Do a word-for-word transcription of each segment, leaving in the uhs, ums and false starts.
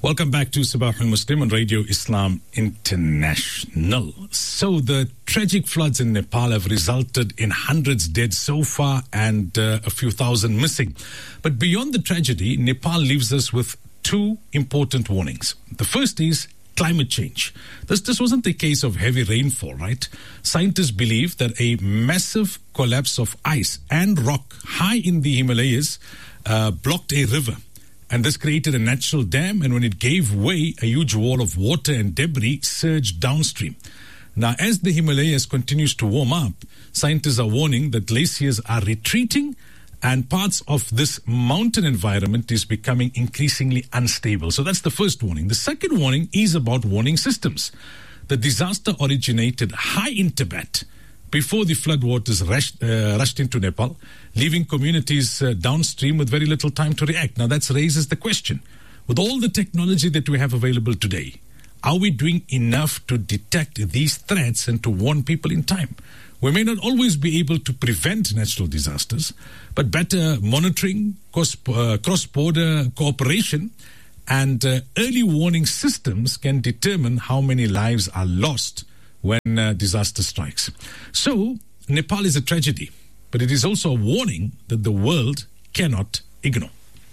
Welcome back to Sabah al-Muslim on Radio Islam International. So the tragic floods in Nepal have resulted in hundreds dead so far and uh, a few thousand missing. But beyond the tragedy, Nepal leaves us with two important warnings. The first is climate change. This, this wasn't the case of heavy rainfall, right? Scientists believe that a massive collapse of ice and rock high in the Himalayas uh, blocked a river. And this created a natural dam, and when it gave way, a huge wall of water and debris surged downstream. Now, as the Himalayas continues to warm up, scientists are warning that glaciers are retreating and parts of this mountain environment is becoming increasingly unstable. So that's the first warning. The second warning is about warning systems. The disaster originated high in Tibet before the floodwaters rushed, uh, rushed into Nepal, leaving communities uh, downstream with very little time to react. Now that raises the question, with all the technology that we have available today, are we doing enough to detect these threats and to warn people in time? We may not always be able to prevent natural disasters, but better monitoring, cross, uh, cross-border cooperation, and uh, early warning systems can determine how many lives are lost when uh, disaster strikes. So, Nepal is a tragedy, but it is also a warning that the world cannot ignore.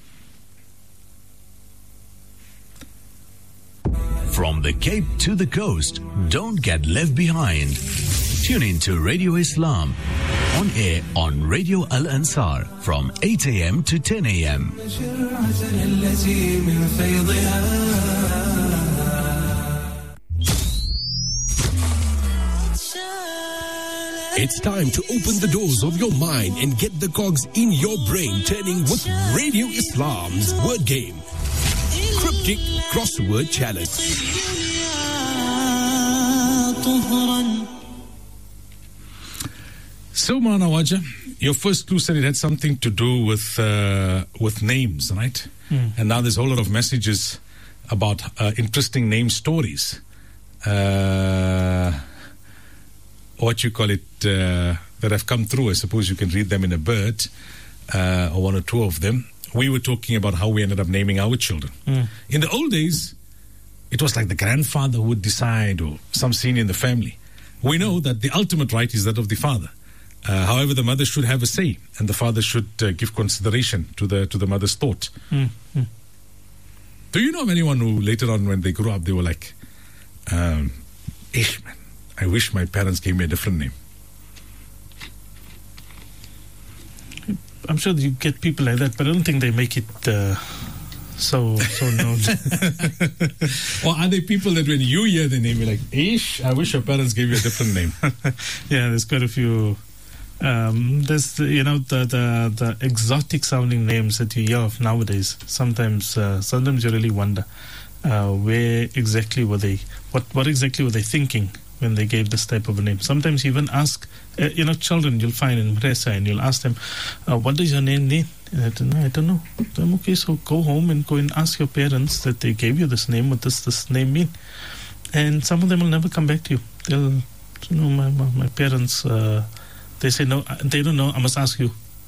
From the Cape to the coast, don't get left behind. Tune in to Radio Islam, on air on Radio Al Ansar from eight a.m. to ten a.m. It's time to open the doors of your mind and get the cogs in your brain turning with Radio Islam's Word Game. Cryptic Crossword Challenge. So, Manawaja, your first clue said it had something to do with uh, with names, right? Mm. And now there's a whole lot of messages about uh, interesting name stories. Uh, what you call it, uh, that have come through. I suppose you can read them in a bird, uh, or one or two of them. We were talking about how we ended up naming our children. Mm. In the old days, it was like the grandfather who would decide, or some senior in the family. We know that the ultimate right is that of the father. Uh, however, the mother should have a say, and the father should uh, give consideration to the to the mother's thought. Mm. Mm. Do you know of anyone who later on, when they grew up, they were like, um, "Ish, man, I wish my parents gave me a different name." I'm sure you get people like that, but I don't think they make it uh, so so known. Or are there people that when you hear the name, you're like, "Ish, I wish your parents gave you a different name"? Yeah, there's quite a few. Um, there's the, you know the, the the exotic sounding names that you hear of nowadays. Sometimes uh, sometimes you really wonder uh, where exactly were they? What what exactly were they thinking when they gave this type of a name? Sometimes you even ask, uh, you know, children you'll find in Madrasa, and you'll ask them, uh, what does your name mean? And I don't know, I don't know. I'm okay, so go home and go and ask your parents that they gave you this name, what does this name mean? And some of them will never come back to you. They'll, you know, my, my, my parents, uh, they say, no, they don't know, I must ask you.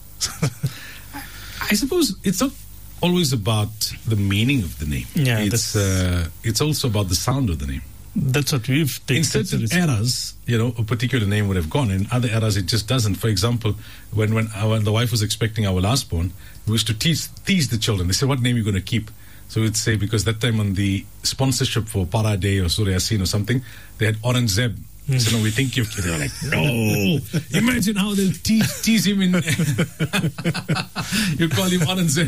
I suppose it's not always about the meaning of the name. Yeah, it's, uh, it's also about the sound of the name. That's what we've taken. In certain eras, you know, a particular name would have gone. In other eras, it just doesn't. For example, when when, our, when the wife was expecting our last born, we used to tease, tease the children. They said, what name are you going to keep? So we'd say, because that time on the sponsorship for Para Day or Surya Yasin or something, they had Aurangzeb. Mm. So no, we think you've... They were like, no! Imagine how they'll tease, tease him in... You call him Aurangzeb.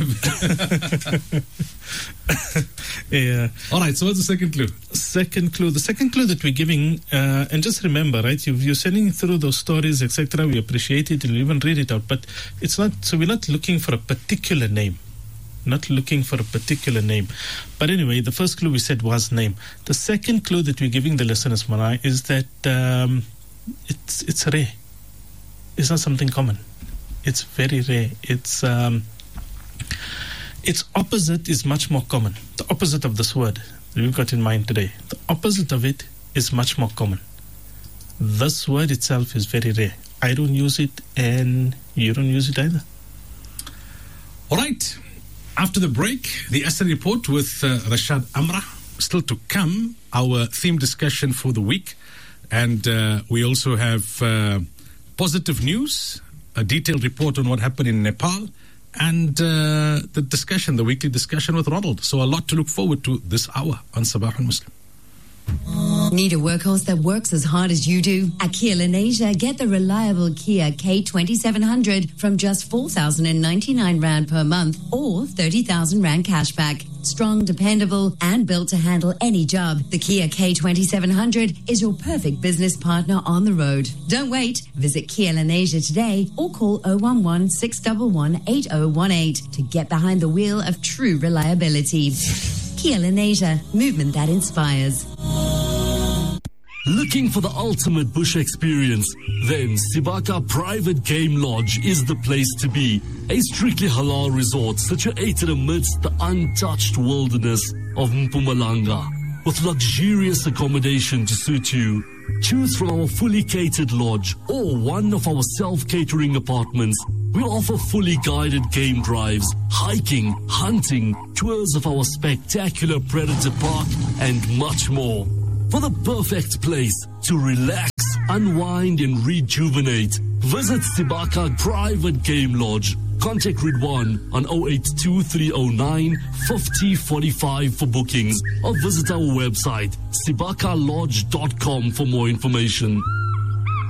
Yeah. All right, so what's the second clue? Second clue. The second clue that we're giving, uh, and just remember, right, you're sending through those stories, et cetera. We appreciate it and we even read it out, but it's not, so we're not looking for a particular name. Not looking for a particular name. But anyway, the first clue we said was name. The second clue that we're giving the listeners, Manai, is that um, it's it's rare. It's not something common. It's very rare. It's um, its opposite is much more common. The opposite of this word that we've got in mind today. The opposite of it is much more common. This word itself is very rare. I don't use it, and you don't use it either. All right. After the break, the Asr Report with uh, Rashad Amra. Still to come, our theme discussion for the week. And uh, we also have uh, positive news, a detailed report on what happened in Nepal, and uh, the discussion, the weekly discussion with Ronald. So a lot to look forward to this hour on Sabah al-Muslim. Need a workhorse that works as hard as you do? At Kia Lenasia, get the reliable Kia K twenty-seven hundred from just four thousand ninety-nine rand per month or thirty thousand rand cashback. Strong, dependable, and built to handle any job, the Kia K twenty-seven hundred is your perfect business partner on the road. Don't wait. Visit Kia Lenasia today or call oh one one, six one one, eight oh one eight to get behind the wheel of true reliability. Kia Lenasia, movement that inspires. Looking for the ultimate bush experience? Then Sibaka Private Game Lodge is the place to be. A strictly halal resort situated amidst the untouched wilderness of Mpumalanga, with luxurious accommodation to suit you. Choose from our fully catered lodge or one of our self-catering apartments. We offer fully guided game drives, hiking, hunting, tours of our spectacular Predator Park, and much more. For the perfect place to relax, unwind, and rejuvenate, visit Sibaka Private Game Lodge. Contact Ridwan on oh eight two, three oh nine, five oh four five for bookings or visit our website sibaka lodge dot com for more information.